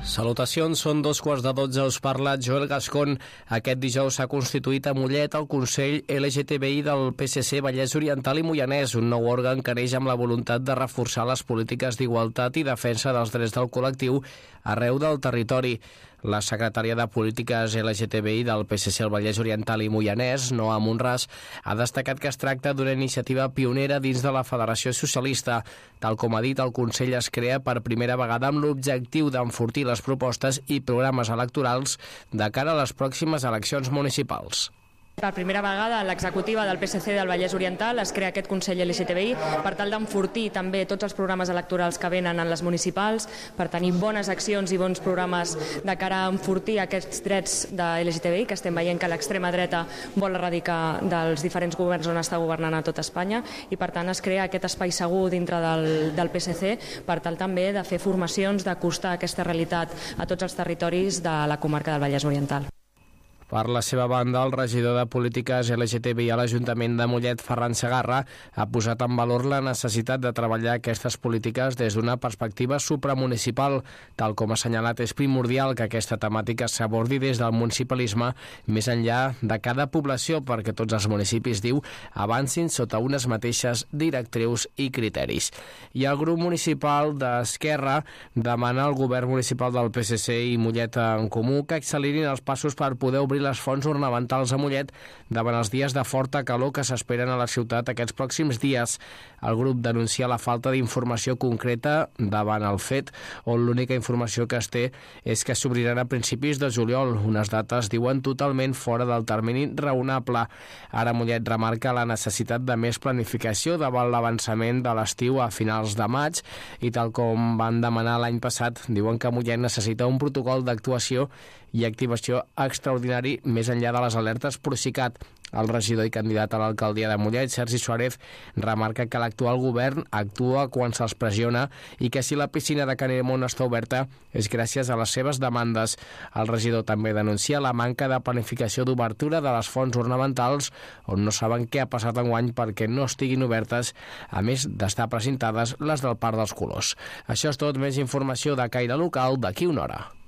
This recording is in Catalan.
Salutacions, són 2:15, us parla Joel Gascon. Aquest dijous s'ha constituït a Mollet el Consell LGTBI del PSC Vallès Oriental i Moianès, un nou òrgan que neix amb la voluntat de reforçar les polítiques d'igualtat i defensa dels drets del col·lectiu arreu del territori. La secretària de Polítiques LGTBI del PSC al Vallès Oriental i Moianès, Noa Monràs, ha destacat que es tracta d'una iniciativa pionera dins de la Federació Socialista. Tal com ha dit, el Consell es crea per primera vegada amb l'objectiu d'enfortir les propostes i programes electorals de cara a les pròximes eleccions municipals. Per primera vegada, l'executiva del PSC del Vallès Oriental es crea aquest Consell LGTBI per tal d'enfortir també tots els programes electorals que venen en les municipals, per tenir bones accions i bons programes de cara a enfortir aquests drets de LGTBI, que estem veient que l'extrema dreta vol erradicar dels diferents governs on està governant a tot Espanya, i per tant es crea aquest espai segur dintre del PSC per tal també de fer formacions, d'acostar aquesta realitat a tots els territoris de la comarca del Vallès Oriental. Per la seva banda, el regidor de Polítiques LGTBI a l'Ajuntament de Mollet, Ferran Segarra, ha posat en valor la necessitat de treballar aquestes polítiques des d'una perspectiva supramunicipal. Tal com ha assenyalat, és primordial que aquesta temàtica s'abordi des del municipalisme més enllà de cada població perquè tots els municipis, diu, avancin sota unes mateixes directrius i criteris. I el grup municipal d'Esquerra demana al govern municipal del PSC i Mollet en Comú que accelerin els passos per poder obrir les fonts ornamentals a Mollet davant els dies de forta calor que s'esperen a la ciutat aquests pròxims dies. El grup denuncia la falta d'informació concreta davant el fet, on l'única informació que es té és que s'obriran a principis de juliol, unes dates, diuen, totalment fora del termini raonable. Ara Mollet remarca la necessitat de més planificació davant l'avançament de l'estiu a finals de maig i tal com van demanar l'any passat, diuen que Mollet necessita un protocol d'actuació i activació extraordinari més enllà de les alertes Procicat. El regidor i candidat a l'alcaldia de Mollet, Sergi Suárez, remarca que l'actual govern actua quan se'ls pressiona i que si la piscina de Canemont està oberta és gràcies a les seves demandes. El regidor també denuncia la manca de planificació d'obertura de les fonts ornamentals, on no saben què ha passat enguany perquè no estiguin obertes, a més d'estar presentades les del Parc dels Colors. Això és tot, més informació de caire local d'aquí una hora.